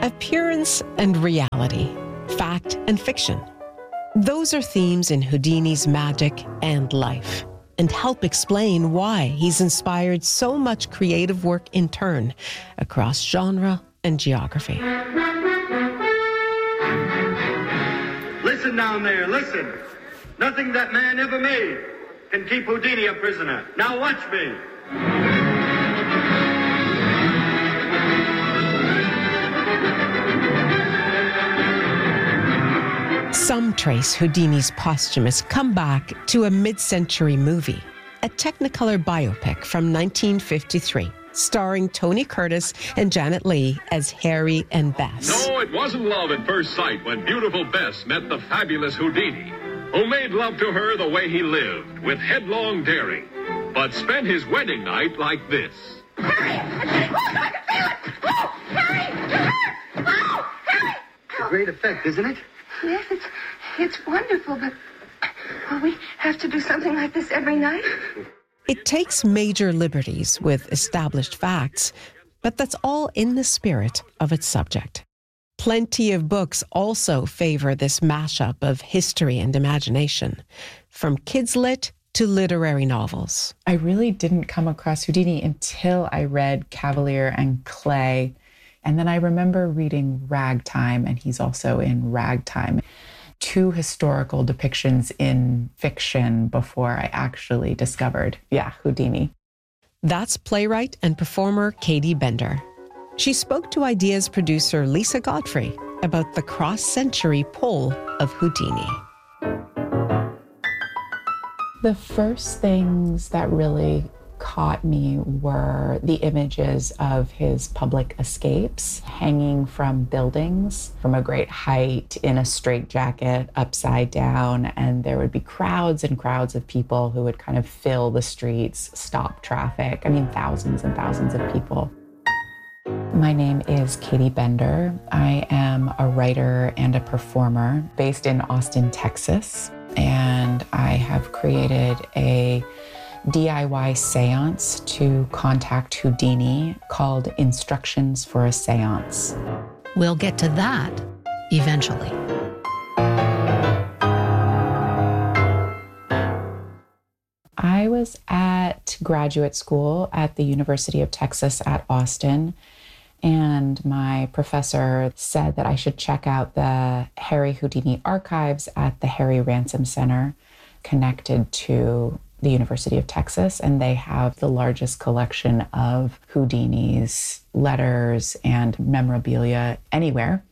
Appearance and reality, fact and fiction. Those are themes in Houdini's magic and life, and help explain why he's inspired so much creative work in turn across genre and geography. Listen down there, listen. Nothing that man ever made can keep Houdini a prisoner. Now watch me. Some trace Houdini's posthumous comeback to a mid-century movie, a Technicolor biopic from 1953, starring Tony Curtis and Janet Leigh as Harry and Bess. No, it wasn't love at first sight when beautiful Bess met the fabulous Houdini, who made love to her the way he lived, with headlong daring, but spent his wedding night like this. Harry! Oh, I can feel it! Oh, Harry! Oh, Harry! A great effect, isn't it? Yes, it's wonderful, but will we have to do something like this every night? It takes major liberties with established facts, but that's all in the spirit of its subject. Plenty of books also favor this mashup of history and imagination, from kids lit to literary novels. I really didn't come across Houdini until I read Cavalier and Clay. And then I remember reading Ragtime, and he's also in Ragtime. 2 historical depictions in fiction before I actually discovered, Houdini. That's playwright and performer Katie Bender. She spoke to Ideas producer Lisa Godfrey about the cross-century pull of Houdini. The first things that really caught me were the images of his public escapes, hanging from buildings from a great height in a straitjacket upside down, and there would be crowds and crowds of people who would kind of fill the streets, stop traffic. I mean, thousands and thousands of people. My name is Katie Bender. I am a writer and a performer based in Austin, Texas, and I have created a DIY seance to contact Houdini called Instructions for a Seance. We'll get to that eventually. I was at graduate school at the University of Texas at Austin, and my professor said that I should check out the Harry Houdini archives at the Harry Ransom Center, connected to the University of Texas, and they have the largest collection of Houdini's letters and memorabilia anywhere.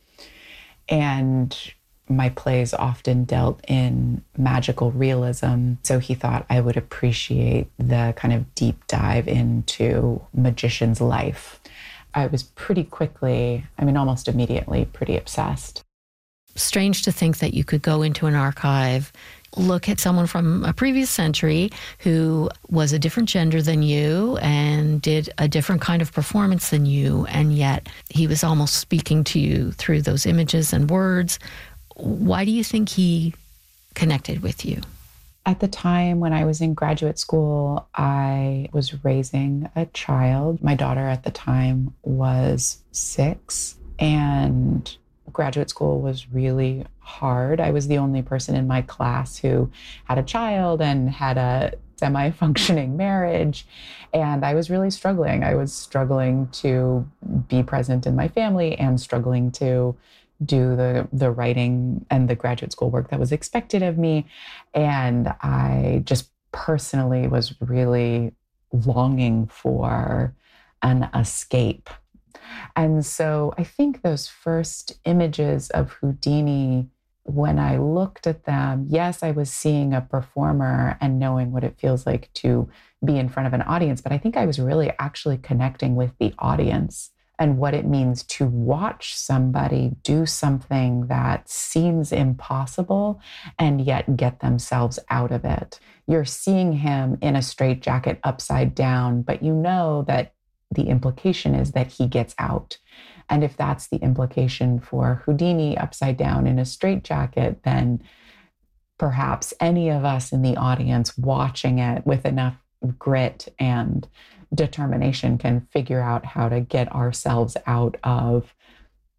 And my plays often dealt in magical realism, so he thought I would appreciate the kind of deep dive into magician's life. I was pretty quickly, almost immediately, pretty obsessed. Strange to think that you could go into an archive, look at someone from a previous century who was a different gender than you and did a different kind of performance than you, and yet he was almost speaking to you through those images and words. Why do you think he connected with you? At the time when I was in graduate school, I was raising a child. My daughter at the time was 6, and graduate school was really hard. I was the only person in my class who had a child and had a semi-functioning marriage, and I was really struggling. I was struggling to be present in my family and struggling to do the writing and the graduate school work that was expected of me. And I just personally was really longing for an escape. And so I think those first images of Houdini, when I looked at them, yes, I was seeing a performer and knowing what it feels like to be in front of an audience, but I think I was really actually connecting with the audience and what it means to watch somebody do something that seems impossible and yet get themselves out of it. You're seeing him in a straitjacket upside down, but you know that the implication is that he gets out. And if that's the implication for Houdini upside down in a straitjacket, then perhaps any of us in the audience watching it with enough grit and determination can figure out how to get ourselves out of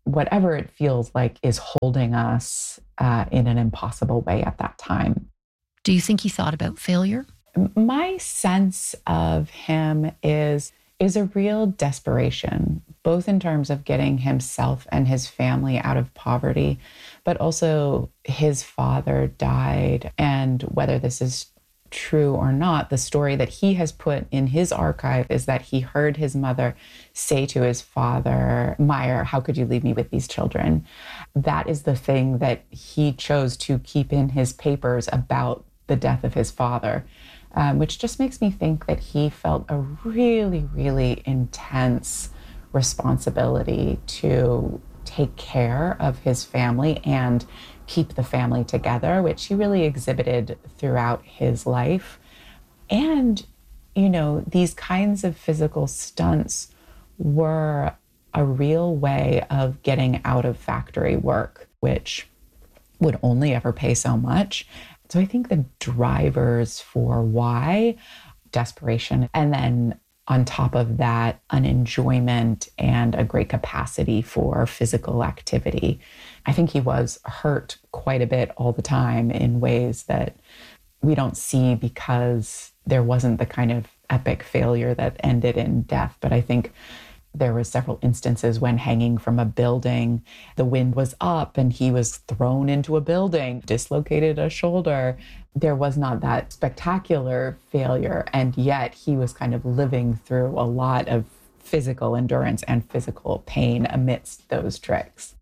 whatever it feels like is holding us in an impossible way at that time. Do you think he thought about failure? My sense of him is a real desperation, both in terms of getting himself and his family out of poverty, but also his father died. And whether this is true or not, the story that he has put in his archive is that he heard his mother say to his father, "Meyer, how could you leave me with these children?" That is the thing that he chose to keep in his papers about the death of his father, which just makes me think that he felt a really, really intense responsibility to take care of his family and keep the family together, which he really exhibited throughout his life. And, these kinds of physical stunts were a real way of getting out of factory work, which would only ever pay so much. So I think the drivers for why, desperation, and then on top of that, an enjoyment and a great capacity for physical activity. I think he was hurt quite a bit all the time in ways that we don't see because there wasn't the kind of epic failure that ended in death. But I think there were several instances when hanging from a building, the wind was up and he was thrown into a building, dislocated a shoulder. There was not that spectacular failure, and yet he was kind of living through a lot of physical endurance and physical pain amidst those tricks.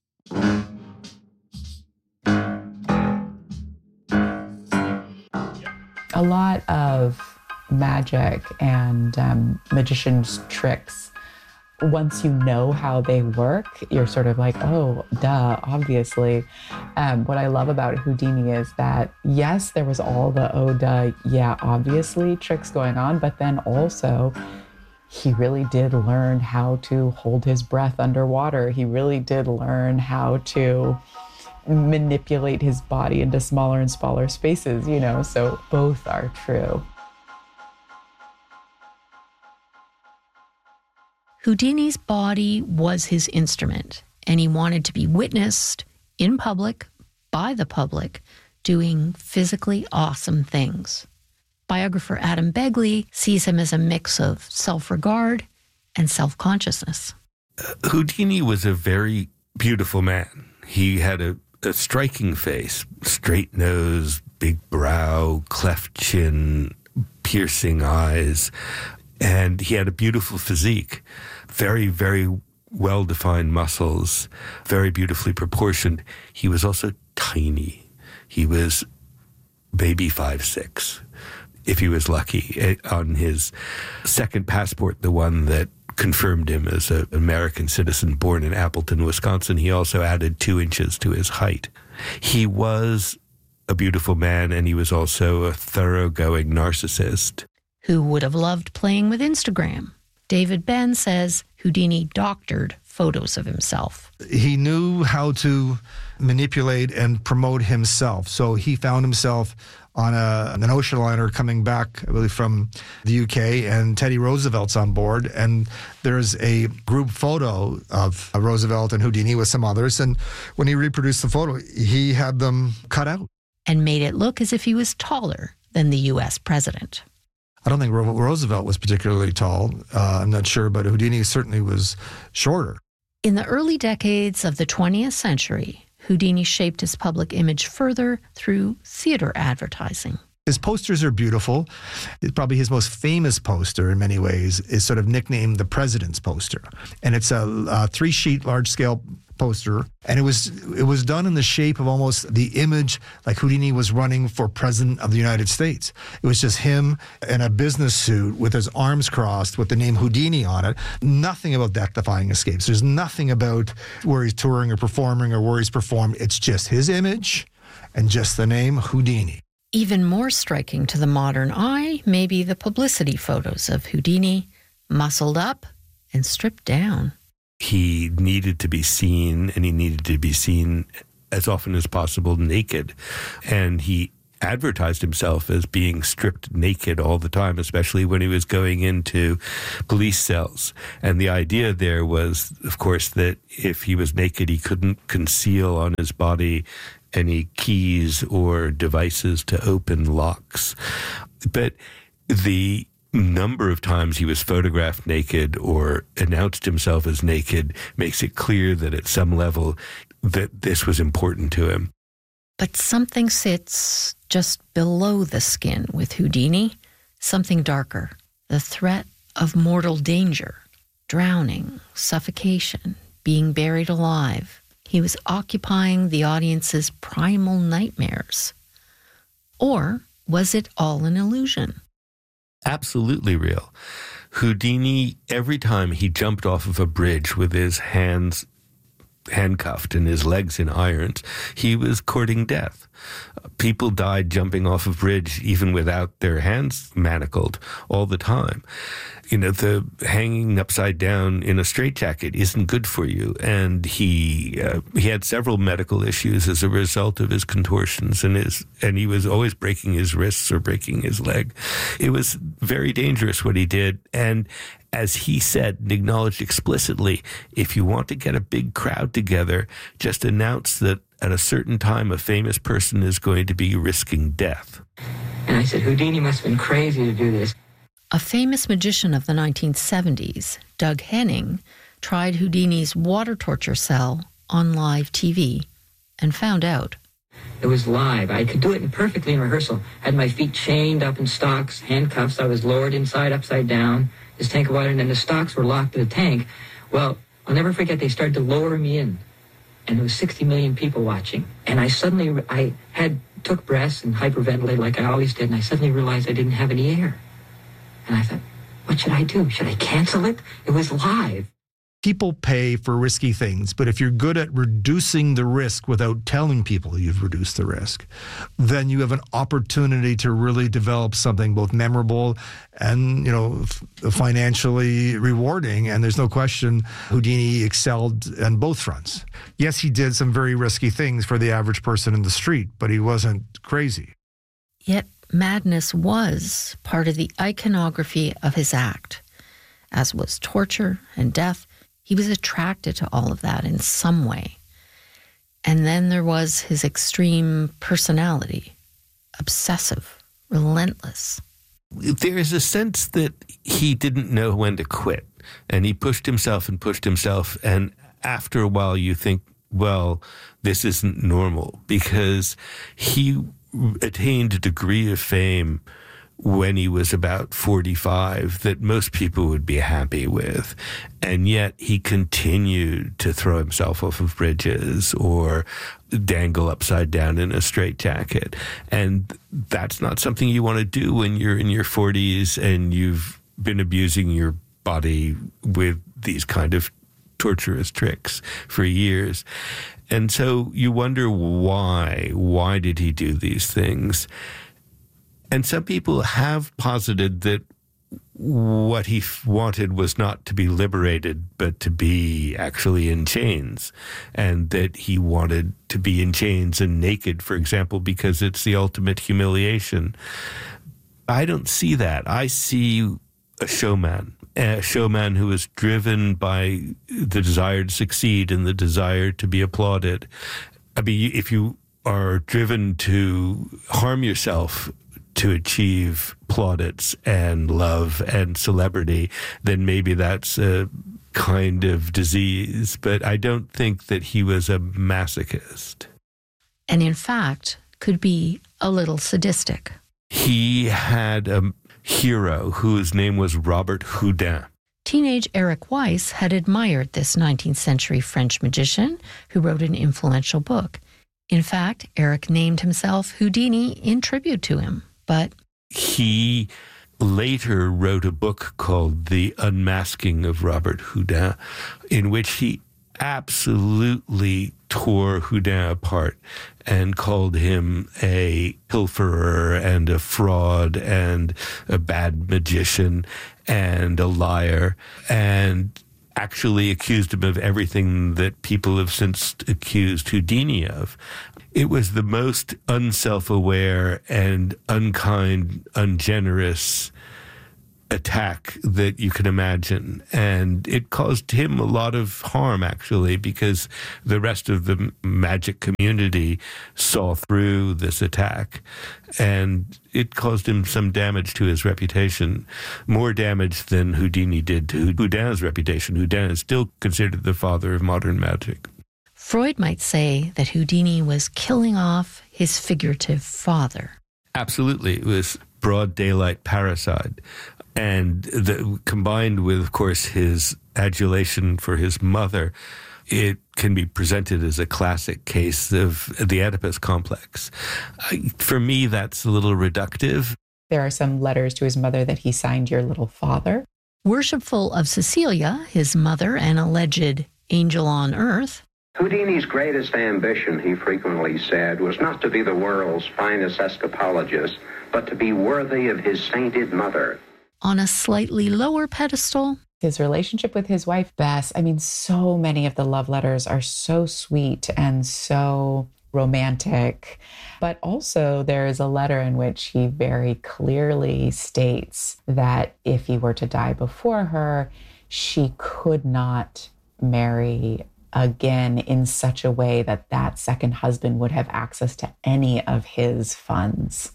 A lot of magic and magicians' tricks, once you know how they work, you're sort of like, oh, duh, obviously. What I love about Houdini is that, yes, there was all the, oh, duh, yeah, obviously tricks going on, but then also he really did learn how to hold his breath underwater. He really did learn how to manipulate his body into smaller and smaller spaces, so both are true. Houdini's body was his instrument, and he wanted to be witnessed in public, by the public, doing physically awesome things. Biographer Adam Begley sees him as a mix of self-regard and self-consciousness. Houdini was a very beautiful man. He had a striking face, straight nose, big brow, cleft chin, piercing eyes, and he had a beautiful physique. Very, very well-defined muscles, very beautifully proportioned. He was also tiny. He was maybe 5'6", if he was lucky. On his second passport, the one that confirmed him as an American citizen born in Appleton, Wisconsin, he also added 2 inches to his height. He was a beautiful man, and he was also a thoroughgoing narcissist. Who would have loved playing with Instagram? David Ben says Houdini doctored photos of himself. He knew how to manipulate and promote himself. So he found himself on an ocean liner coming back, I believe, from the UK, and Teddy Roosevelt's on board. And there's a group photo of Roosevelt and Houdini with some others. And when he reproduced the photo, he had them cut out. And made it look as if he was taller than the U.S. president. I don't think Roosevelt was particularly tall. I'm not sure, but Houdini certainly was shorter. In the early decades of the 20th century, Houdini shaped his public image further through theater advertising. His posters are beautiful. Probably his most famous poster in many ways is sort of nicknamed the President's poster. And it's a 3-sheet large-scale poster. And it was done in the shape of almost the image like Houdini was running for president of the United States. It was just him in a business suit with his arms crossed with the name Houdini on it. Nothing about death-defying escapes. There's nothing about where he's touring or performing or where he's performed. It's just his image and just the name Houdini. Even more striking to the modern eye may be the publicity photos of Houdini muscled up and stripped down. He needed to be seen, and he needed to be seen as often as possible naked. And he advertised himself as being stripped naked all the time, especially when he was going into police cells. And the idea there was, of course, that if he was naked, he couldn't conceal on his body any keys or devices to open locks. But the number of times he was photographed naked or announced himself as naked makes it clear that at some level that this was important to him. But something sits just below the skin with Houdini, something darker, the threat of mortal danger, drowning, suffocation, being buried alive. He was occupying the audience's primal nightmares. Or was it all an illusion? Absolutely real. Houdini, every time he jumped off of a bridge with his hands handcuffed and his legs in irons, he was courting death. People died jumping off a bridge even without their hands manacled all the time. You know, the hanging upside down in a straitjacket isn't good for you. And he had several medical issues as a result of his contortions, and he was always breaking his wrists or breaking his leg. It was very dangerous what he did. And as he said and acknowledged explicitly, if you want to get a big crowd together, just announce that at a certain time a famous person is going to be risking death. And I said, Houdini must have been crazy to do this. A famous magician of the 1970s, Doug Henning, tried Houdini's water torture cell on live TV and found out. It was live. I could do it perfectly in rehearsal. I had my feet chained up in stocks, handcuffs. I was lowered inside, upside down, this tank of water, and then the stocks were locked in the tank. Well, I'll never forget, they started to lower me in. And there was 60 million people watching. And I took breaths and hyperventilated like I always did, and I suddenly realized I didn't have any air. And I thought, what should I do? Should I cancel it? It was live. People pay for risky things, but if you're good at reducing the risk without telling people you've reduced the risk, then you have an opportunity to really develop something both memorable and, financially rewarding. And there's no question Houdini excelled on both fronts. Yes, he did some very risky things for the average person in the street, but he wasn't crazy. Yet madness was part of the iconography of his act, as was torture and death. He was attracted to all of that in some way. And then there was his extreme personality, obsessive, relentless. There is a sense that he didn't know when to quit, and he pushed himself, and after a while you think, well, this isn't normal, because he attained a degree of fame when he was about 45 that most people would be happy with. And yet he continued to throw himself off of bridges or dangle upside down in a straitjacket. And that's not something you want to do when you're in your 40s and you've been abusing your body with these kind of torturous tricks for years. And so you wonder why. Why did he do these things? And some people have posited that what he wanted was not to be liberated, but to be actually in chains, and that he wanted to be in chains and naked, for example, because it's the ultimate humiliation. I don't see that. I see a showman who is driven by the desire to succeed and the desire to be applauded. I mean, if you are driven to harm yourself to achieve plaudits and love and celebrity, then maybe that's a kind of disease. But I don't think that he was a masochist. And in fact, could be a little sadistic. He had a hero whose name was Robert Houdin. Teenage Eric Weiss had admired this 19th century French magician who wrote an influential book. In fact, Eric named himself Houdini in tribute to him. But he later wrote a book called The Unmasking of Robert Houdin, in which he absolutely tore Houdin apart and called him a pilferer and a fraud and a bad magician and a liar. And actually accused him of everything that people have since accused Houdini of. It was the most unself-aware and unkind, ungenerous attack that you can imagine. And it caused him a lot of harm, actually, because the rest of the magic community saw through this attack. And it caused him some damage to his reputation, more damage than Houdini did to Houdin's reputation. Houdin is still considered the father of modern magic. Freud might say that Houdini was killing off his figurative father. Absolutely. It was broad daylight parricide. And combined with, of course, his adulation for his mother, it can be presented as a classic case of the Oedipus complex. For me, that's a little reductive. There are some letters to his mother that he signed "Your Little Father." Worshipful of Cecilia, his mother, an alleged angel on earth. Houdini's greatest ambition, he frequently said, was not to be the world's finest escapologist, but to be worthy of his sainted mother. On a slightly lower pedestal, his relationship with his wife, Bess. I mean, so many of the love letters are so sweet and so romantic. But also there is a letter in which he very clearly states that if he were to die before her, she could not marry again in such a way that that second husband would have access to any of his funds.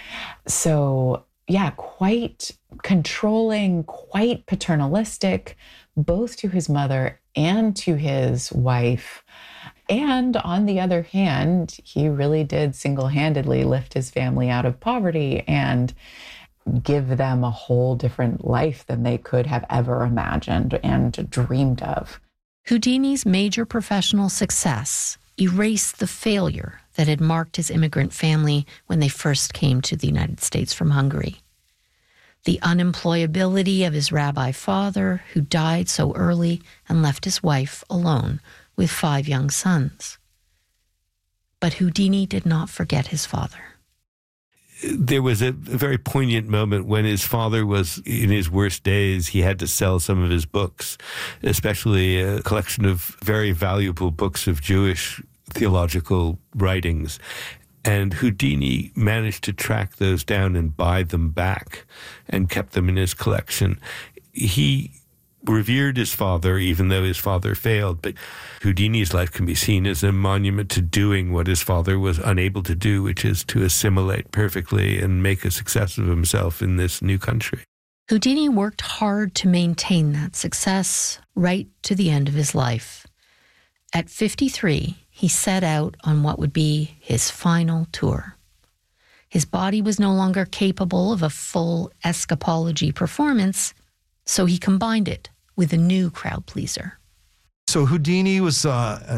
So yeah, quite controlling, quite paternalistic, both to his mother and to his wife. And on the other hand, he really did single-handedly lift his family out of poverty and give them a whole different life than they could have ever imagined and dreamed of. Houdini's major professional success erased the failure that had marked his immigrant family when they first came to the United States from Hungary. The unemployability of his rabbi father, who died so early and left his wife alone with 5 young sons. But Houdini did not forget his father. There was a very poignant moment when his father was in his worst days. He had to sell some of his books, especially a collection of very valuable books of Jewish theological writings. And Houdini managed to track those down and buy them back and kept them in his collection. He revered his father, even though his father failed. But Houdini's life can be seen as a monument to doing what his father was unable to do, which is to assimilate perfectly and make a success of himself in this new country. Houdini worked hard to maintain that success right to the end of his life. At 53, he set out on what would be his final tour. His body was no longer capable of a full escapology performance, so he combined it with a new crowd pleaser. So Houdini was in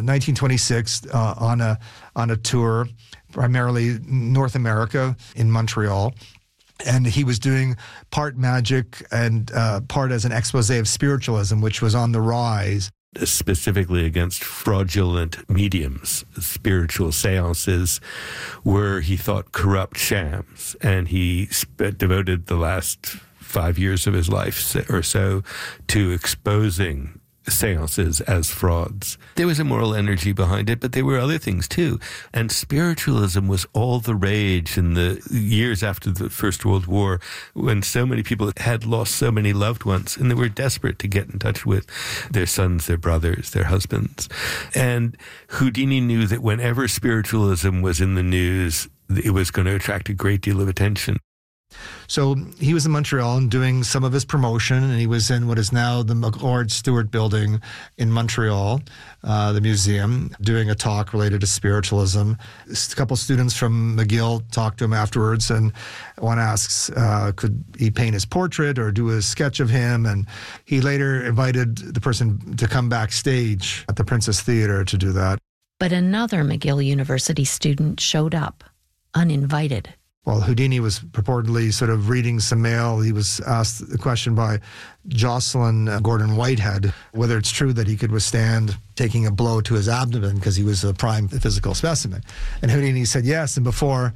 1926 on a tour, primarily North America in Montreal. And he was doing part magic and part as an expose of spiritualism, which was on the rise. Specifically against fraudulent mediums, spiritual seances were, he thought, corrupt shams. And he devoted the last 5 years of his life or so to exposing seances as frauds. There was a moral energy behind it, but there were other things too. And spiritualism was all the rage in the years after the First World War, when so many people had lost so many loved ones, and they were desperate to get in touch with their sons, their brothers, their husbands. And Houdini knew that whenever spiritualism was in the news, it was going to attract a great deal of attention. So he was in Montreal and doing some of his promotion, and he was in what is now the McLeod Stewart building in Montreal, the museum, doing a talk related to spiritualism. A couple students from McGill talked to him afterwards, and one asks, could he paint his portrait or do a sketch of him? And he later invited the person to come backstage at the Princess Theatre to do that. But another McGill University student showed up, uninvited. While Houdini was purportedly sort of reading some mail, he was asked the question by Jocelyn Gordon Whitehead whether it's true that he could withstand taking a blow to his abdomen because he was a prime physical specimen. And Houdini said yes, and before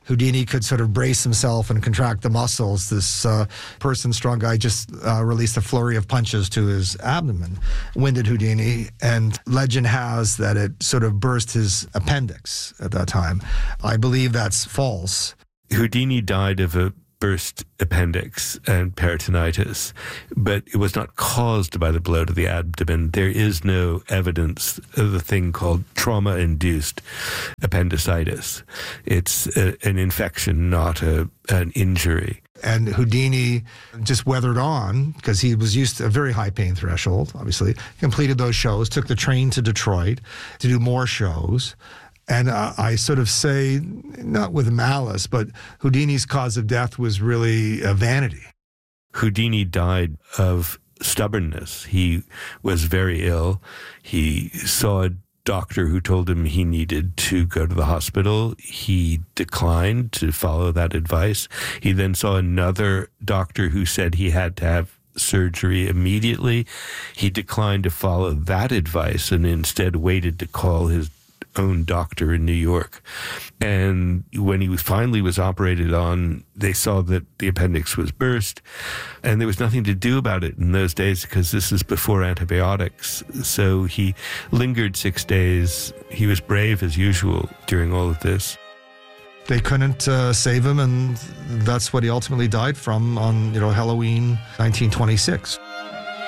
Houdini could sort of brace himself and contract the muscles. This strong guy, just released a flurry of punches to his abdomen, winded Houdini, and legend has that it sort of burst his appendix at that time. I believe that's false. Houdini died of a burst appendix and peritonitis, but it was not caused by the blow to the abdomen. There is no evidence of a thing called trauma-induced appendicitis. It's an infection, not an injury. And Houdini just weathered on because he was used to a very high pain threshold, obviously. Completed those shows, took the train to Detroit to do more shows. And I sort of say, not with malice, but Houdini's cause of death was really vanity. Houdini died of stubbornness. He was very ill. He saw a doctor who told him he needed to go to the hospital. He declined to follow that advice. He then saw another doctor who said he had to have surgery immediately. He declined to follow that advice and instead waited to call his own doctor in New York. And when he finally was operated on, they saw that the appendix was burst, and there was nothing to do about it in those days because this is before antibiotics. So he lingered 6 days. He was brave as usual during all of this. They couldn't save him, and that's what he ultimately died from on Halloween 1926.